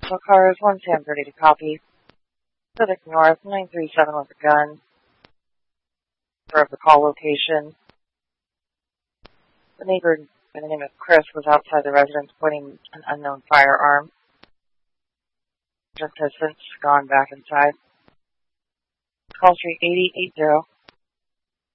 So cars 1 Sam 30 to copy. Pacific North 937 with a gun. For the call location. The neighbor by the name of Chris was outside the residence pointing an unknown firearm. Just has since gone back inside. Call Street 8080.